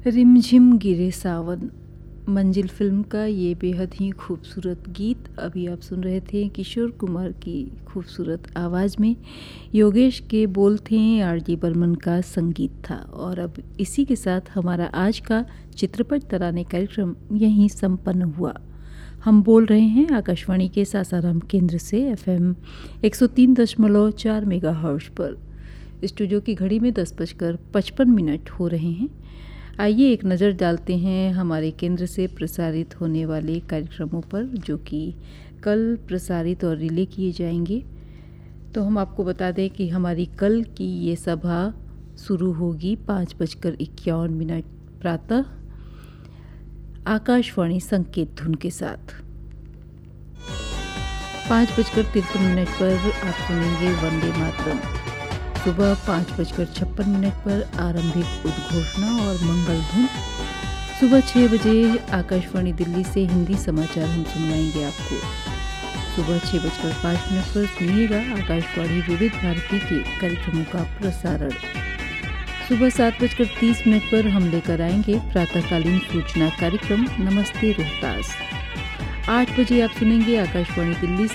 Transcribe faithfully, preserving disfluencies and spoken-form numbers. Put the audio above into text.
रिमझिम गिरे सावन मंजिल फिल्म का ये बेहद ही खूबसूरत गीत अभी आप सुन रहे थे किशोर कुमार की खूबसूरत आवाज़ में। योगेश के बोल थे, आरजी बर्मन का संगीत था। और अब इसी के साथ हमारा आज का चित्रपट तराने कार्यक्रम यहीं संपन्न हुआ। हम बोल रहे हैं आकाशवाणी के सासाराम केंद्र से एफएम एक सौ तीन दशमलव चार मेगाहर्ट्ज़ पर। स्टूडियो की घड़ी में दस बजकर पचपन मिनट हो रहे हैं। आइए एक नज़र डालते हैं हमारे केंद्र से प्रसारित होने वाले कार्यक्रमों पर, जो कि कल प्रसारित और रिले किए जाएंगे। तो हम आपको बता दें कि हमारी कल की ये सभा शुरू होगी पाँच बजकर इक्यावन मिनट प्रातः आकाशवाणी संकेत धुन के साथ। पाँच बजकर तिरपन मिनट पर आप सुनेंगे वंदे मातरम। सुबह पाँच बजकर छप्पन मिनट पर आरंभिक उद्घोषणा और मंगल धुन। सुबह छः बजे आकाशवाणी दिल्ली से हिंदी समाचार हम सुनवाएंगे आपको। सुबह छः बजकर पाँच मिनट पर सुनिएगा आकाशवाणी विविध भारती के कार्यक्रमों का प्रसारण। सुबह सात बजकर तीस मिनट पर हम लेकर आएंगे प्रातःकालीन सूचना कार्यक्रम नमस्ते रोहतास। आठ बजे आप सुनेंगे आकाशवाणी दिल्ली